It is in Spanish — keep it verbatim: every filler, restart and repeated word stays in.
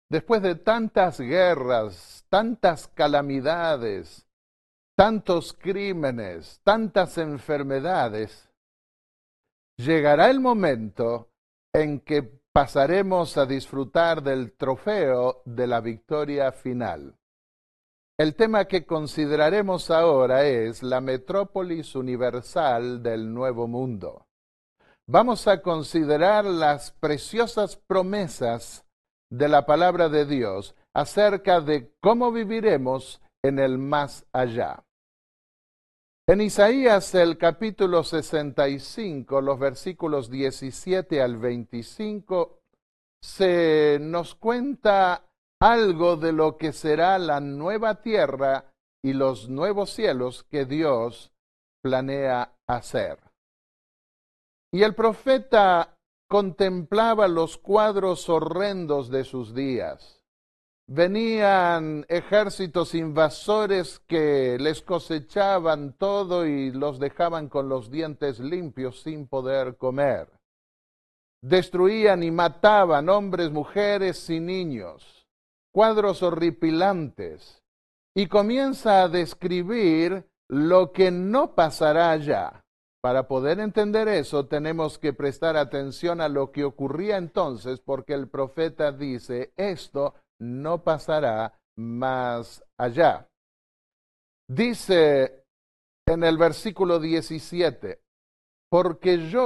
Después de tantas guerras, tantas calamidades, tantos crímenes, tantas enfermedades, llegará el momento en que pasaremos a disfrutar del trofeo de la victoria final. El tema que consideraremos ahora es la metrópolis universal del Nuevo Mundo. Vamos a considerar las preciosas promesas de la palabra de Dios acerca de cómo viviremos en el más allá. En Isaías, el capítulo sesenta y cinco, los versículos diecisiete al veinticinco, se nos cuenta algo de lo que será la nueva tierra y los nuevos cielos que Dios planea hacer. Y el profeta contemplaba los cuadros horrendos de sus días. Venían ejércitos invasores que les cosechaban todo y los dejaban con los dientes limpios sin poder comer. Destruían y mataban hombres, mujeres y niños. Cuadros horripilantes. Y comienza a describir lo que no pasará allá. Para poder entender eso, tenemos que prestar atención a lo que ocurría entonces, porque el profeta dice, esto no pasará más allá. Dice en el versículo diecisiete, porque yo